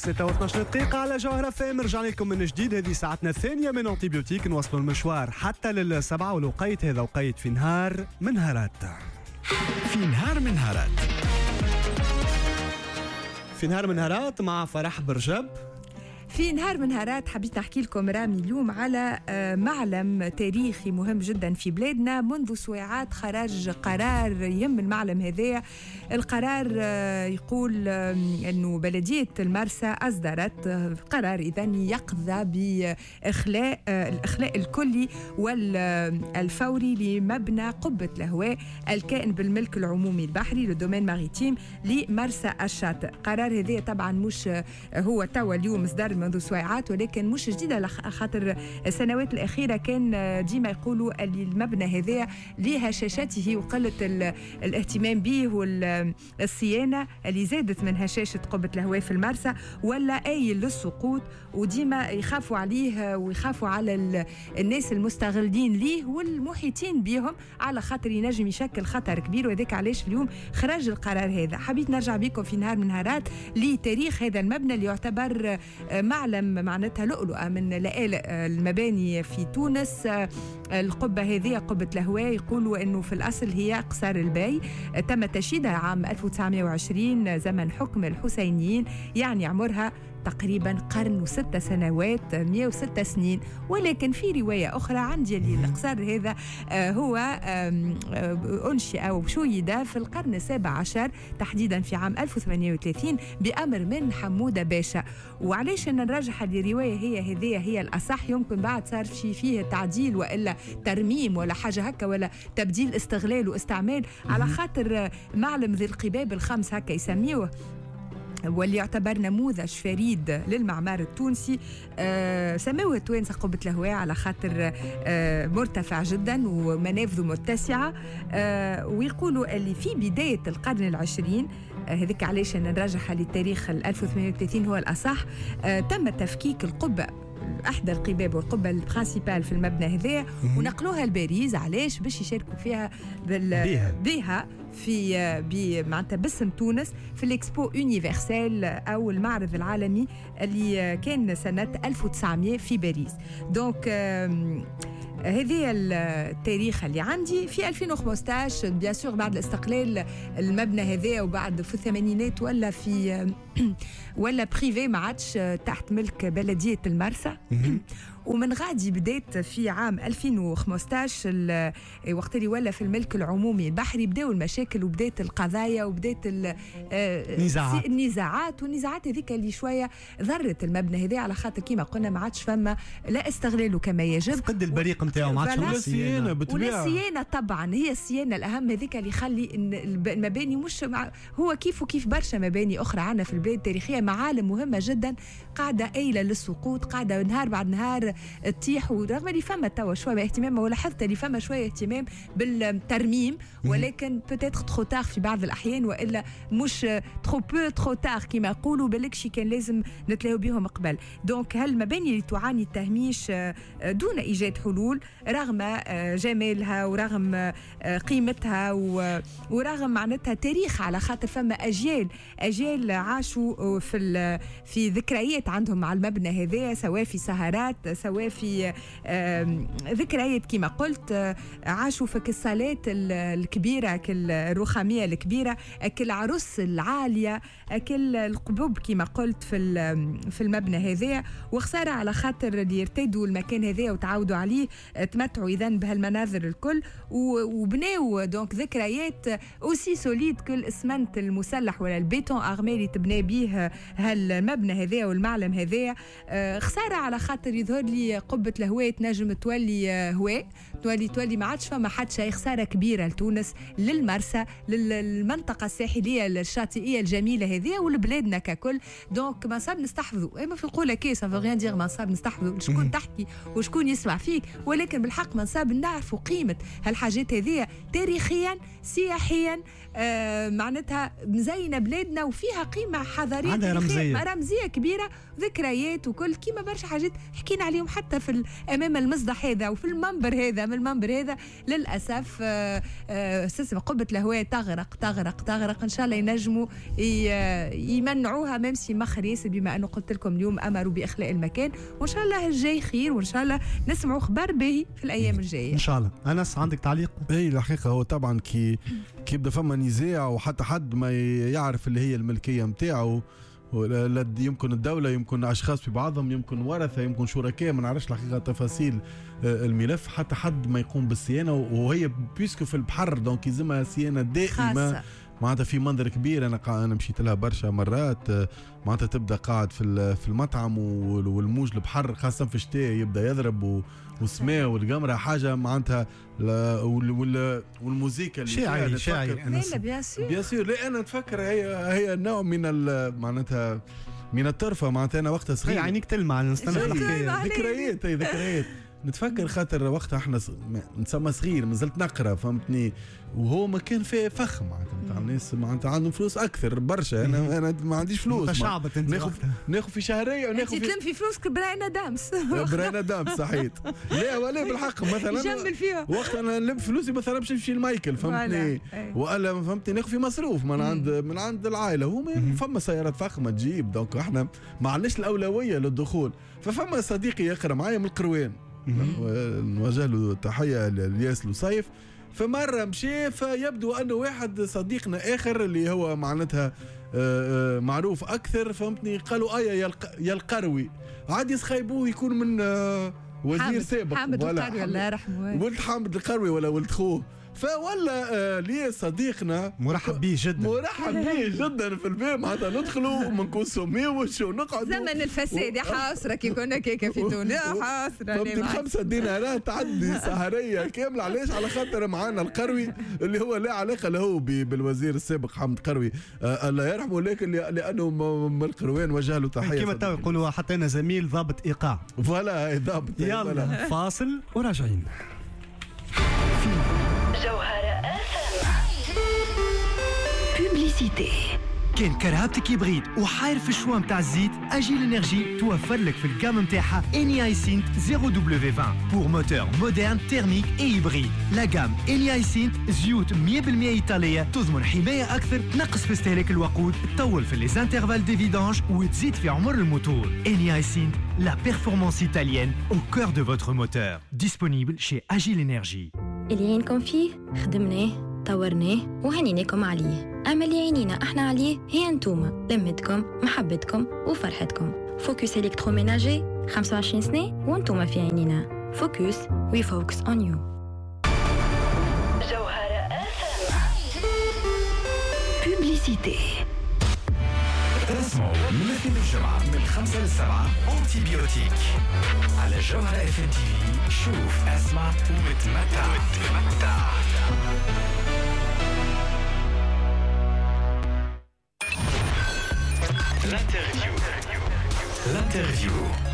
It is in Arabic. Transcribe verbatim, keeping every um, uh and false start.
ستة واثنى عشر دقيقة على جوهرة فام. رجعنا لكم من جديد، هذه ساعتنا الثانية من أنتيبيوتيك. نواصلوا المشوار حتى للسبعة، والوقيت هذا وقيت في نهار من نهارات. في نهار من نهارات في نهار من نهارات مع فرح برجب. في نهار من نهارات حبيت نحكي لكم رامي اليوم على معلم تاريخي مهم جدا في بلادنا. منذ سويعات خرج قرار يم المعلم هذا. القرار يقول أنه بلدية المرسى أصدرت قرار إذن يقضى بإخلاء الإخلاء الكلي والفوري لمبنى قبة الهواء الكائن بالملك العمومي البحري لدومين ماريتيم لمرسى الشاطئ. قرار هذا طبعا مش هو توا اليوم إصدار منذ سويعات، ولكن مش جديدة خاطر السنوات الأخيرة كان ديما يقولوا اللي المبنى هذا لهشاشته وقلة الاهتمام به والصيانة اللي زادت من هشاشة قبة الهواء في المرسى ولا أي للسقوط، وديما يخافوا عليه ويخافوا على الناس المستغلين ليه والمحيطين بهم على خاطر ينجم يشكل خطر كبير. وذلك علاش اليوم خرج القرار هذا. حبيت نرجع بكم في نهار من نهارات لتاريخ هذا المبنى اللي يعتبر معلم معناتها لؤلؤة من لآلئ المباني في تونس. القبة هذه قبة الهواء يقولوا أنه في الأصل هي قصر الباي، تم تشييدها عام ألف وتسعمائة وعشرين زمن حكم الحسينيين، يعني عمرها تقريبا قرن وستة سنوات، مئة وستة سنين. ولكن في رواية أخرى عندي اللي القصر هذا هو أنشئ وشيد في القرن السابع عشر تحديدا في عام ألف وثمانمائة وثلاثين بأمر من حمودة باشا. وعليش أن نرجح هذه الرواية هي هذه هي الأصح، يمكن بعد صار في فيه تعديل وإلا ترميم ولا حاجة هكا ولا تبديل استغلال واستعمال، على خاطر معلم ذي القباب الخمس هكا يسميوه، واللي يعتبر نموذج فريد للمعمار التونسي. آه سموه التوانسة قبة الهواء على خاطر آه مرتفع جدا ومنافذه متسعة. آه ويقولوا اللي في بداية القرن العشرين، هذيك آه علاش نرجح للتاريخ ألف وثمانمائة وثلاثين هو الأصح، آه تم تفكيك القبة احدى القباب والقبه البرانسيبال في المبنى هذا ونقلوها لباريس. علاش؟ باش يشاركوا فيها بال... بها في معناتها باسم تونس في الاكسبو يونيفرسال او المعرض العالمي اللي كان سنه ألف وتسعمائة في باريس. دونك هذه التاريخ اللي عندي. في ألفين وخمسة عشر بيان سور بعد الاستقلال المبنى هذا وبعد في الثمانينات ولا في ولا بريفي ما عادش تحت ملك بلدية المرسى. ومن غادي بديت في عام ألفين وخمسة عشر وقت اللي ولا في الملك العمومي البحري بداوا المشاكل وبدات القضايا وبدات النزاعات النزاعات والنزاعات هذيك اللي شويه ضرت المبنى هذا على خاطر كيما قلنا ما عادش فما لا استغلاله كما يجب، قد البريق نتاعو ما عادش ولا صيانه ولا صيانه. طبعا هي الصيانه الاهم هذيك اللي يخلي المباني مش هو كيف وكيف برشا مباني اخرى عندنا في البلاد التاريخيه معالم مهمه جدا قاعده قايله للسقوط، قاعده نهار بعد نهار تطيح. ورغم اللي فما توا شويه اهتمام ولاحظت اللي فما شويه اهتمام بالترميم، ولكن بوتيتر ترو تار في بعض الاحيان والا مش ترو بو ترو تار كما يقولوا، بالكشي كان لازم نتلاهوا بهم قبل. دونك هالمباني اللي تعاني التهميش دون ايجاد حلول رغم جمالها ورغم قيمتها ورغم معناتها تاريخ، على خاطر فما اجيال اجيال عاشوا في في ذكريات عندهم مع المبنى هذا، سواء في سهرات سواء في ذكريات كما قلت، عاشوا في الصالات الكبيرة كل الرخامية الكبيرة، كل عروس العالية، كل القبوب كما قلت في في المبنى هذا. وخسارة على خاطر اللي يرتدوا المكان هذا وتعودوا عليه تمتعوا إذن بهالمناظر الكل وبناوا دونك ذكريات أوسي سوليد كل الإسمنت المسلح ولا البيتون أغمي اللي تبنى به هالمبنى هذا والمعلم هذا. خسارة على خاطر يظهر لي قبة الهواء تنجم تولي هواء تولي تولي ما عادش فما حد شيء. خسارة كبيرة لتونس، للمرسى، للمنطقة الساحلية الشاطئية الجميلة هذه ولبلادنا ككل. دونك ما صاب نستحفظوا، ما في نقولها كي سا فغيان دير ما صاب نستحفظوا شكون تحكي وشكون يسمع فيك، ولكن بالحق ما صاب نعرفوا قيمة هالحاجات هذه تاريخيا سياحيا. آه معناتها مزينة بلادنا وفيها قيمة حضارية رمزية. رمزية كبيرة، ذكريات وكل كيما برشا حاجات حكينا عليهم اليوم حتى في امام المصدح هذا وفي المنبر هذا من المنبر هذا للاسف آه آه سلسله قبه الهواء تغرق تغرق تغرق. ان شاء الله ينجموا يمنعوها ميمسي مخر ياسر، بما انه قلت لكم اليوم امروا باخلاء المكان، وان شاء الله الجاي خير، وان شاء الله نسمعوا خبر باهي في الايام الجايه ان شاء الله. انس عندك تعليق؟ اي الحقيقه هو طبعا كي كي يبدا فما نزاع وحتى حد ما يعرف اللي هي الملكيه نتاعو، يمكن الدولة، يمكن أشخاص في بعضهم، يمكن ورثة، يمكن شركاء، ما نعرفش الحقيقة تفاصيل الملف، حتى حد ما يقوم بالصيانة. وهي بيسكو في البحر دونك يلزمها صيانة دائمة معناتها في منظر كبير. أنا أنا مشيت لها برشا مرات، معناتها تبدأ قاعد في في المطعم والموج البحر خاصة في الشتاء يبدأ يضرب والسماء والقمرة حاجة معناتها، والموسيقى اللي شاعري شاعري لا بيان سور بيان سور. لا أنا نتفكر هي هي نوع من معناتها من الطرفة، معناتها أنا وقتها صغير عينيك تلمع نستنى في الحكاية. ذكريات هي ذكريات نتفكر خاطر وقتها احنا نسمى صغير مازلت نقرا فهمتني، وهو ما كان فيه فخ معناتها نتاع الناس معناتها عندهم فلوس اكثر برشا. انا انا ما عنديش فلوس، شعبت انت ناخذ ناخذ في شهريه وناخذ في تلم في فلوسك براينا دامس براينا دامس صحيت. لا ولا بالحق مثلا جمل فيها وقت انا نلم فلوسي مثلا باش نمشي لمايكل فهمتني، ولا فهمتني ناخذ في مصروف من عند من عند العائله. هما فما سيارات فخمه تجيب، دونك احنا ما عندناش الاولويه للدخول. ففما صديقي يقرا معايا من القروان، نوجه له تحيه للياس لصيف. فمره مشي فيبدو انه واحد صديقنا اخر اللي هو معناتها معروف اكثر فهمتني، قالوا ايه يا القروي عاد يسخيبوه يكون من وزير سابق، حامد القروي الله يرحمه، ولد حامد القروي ولا ولد خوه. فولا آه ليه صديقنا مرحب به جدا مرحب به جدا في الباب، هذا ندخلوا ومنكون سميوش ونقعدوا زمن الفساد يا حاسره كي كنا كيكه في تونس يا حاسره. فهمتي خمسة دينارات تعدي سهريه كامله. علاش؟ على خاطر معانا القروي اللي هو لا علاقه له بالوزير السابق حامد قروي آه الله يرحمه، لكن لانه من القروان وجه له تحيه كما تو يقولوا حتى انا زميل ضابط ايقاع. فوالا ضابط. يلا فاصل وراجعين. جوهرة بوبليسيتي. كان كرهبتك يبغيد وحاير في الشوا متاع الزيت، اجي الانرجي توفر لك في الجام متاعها اني اي سينت صفر دبليو عشرين بور موتور مودرن تيرميك اي هيبريد. لا جام اني اي سينت زيوت مية بالمية ايطاليه تضمن حمايه اكثر، تنقص في استهلاك الوقود، تطول في لي زانترفال دي فيدانج وتزيد في عمر الموتور. اني اي سينت لا بيرفورمانس ايطاليenne au cœur de votre moteur. Disponible chez Agile Energy. اللي عينكم فيه خدمناه طورناه وهنيناكم عليه، أما اللي عينينا احنا عليه هي انتوما، لمتكم محبتكم وفرحتكم. فوكس إلكتروميناجي خمسة وعشرين سنة وانتوما في عينينا. فوكس we focus on you. جوهرة بوبليسيتي. اسمعوا من الاثنين الجمعة من خمسة لسبعة أنتي بيوتيك على جوهرة اف ام تي في. شوف اسمع وتمتع وتمتع. L'interview. L'interview.